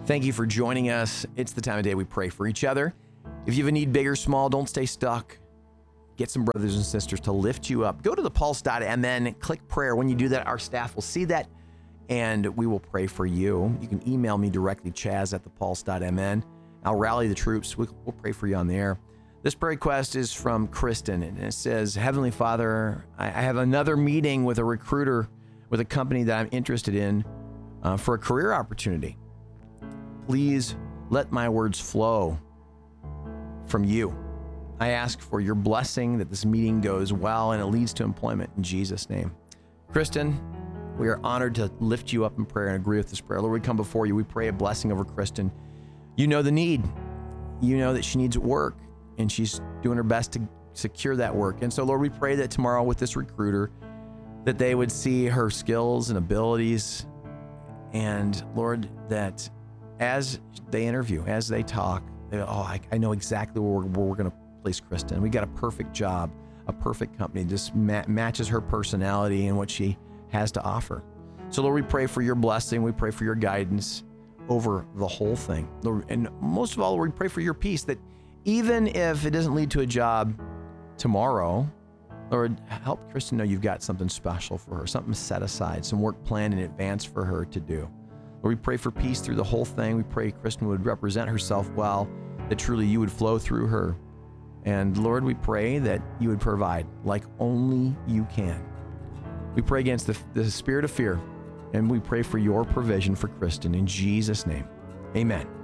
Thank you for joining us. It's the time of day we pray for each other. If you have a need, big or small, don't stay stuck. Get some brothers and sisters to lift you up. Go to thepulse.mn, click prayer. When you do that, our staff will see that, and we will pray for you. You can email me directly, chaz@thepulse.mn. I'll rally the troops. We'll pray for you on the air. This prayer request is from Kristen, and it says, Heavenly Father, I have another meeting with a recruiter with a company that I'm interested in for a career opportunity. Please let my words flow from you. I ask for your blessing that this meeting goes well and it leads to employment in Jesus' name. Kristen, we are honored to lift you up in prayer and agree with this prayer. Lord, we come before you. We pray a blessing over Kristen. You know the need. You know that she needs work and she's doing her best to secure that work. And so, Lord, we pray that tomorrow with this recruiter, that they would see her skills and abilities. And Lord, that as they interview, as they talk, they go, I know exactly where we're going to place Kristen. We got a perfect job, a perfect company, just matches her personality and what she has to offer. So Lord, we pray for your blessing. We pray for your guidance over the whole thing. Lord, and most of all, Lord, we pray for your peace that even if it doesn't lead to a job tomorrow, Lord, help Kristen know you've got something special for her, something set aside, some work planned in advance for her to do. Lord, we pray for peace through the whole thing. We pray Kristen would represent herself well, that truly you would flow through her. And Lord, we pray that you would provide like only you can. We pray against the spirit of fear, and we pray for your provision for Kristen in Jesus' name. Amen.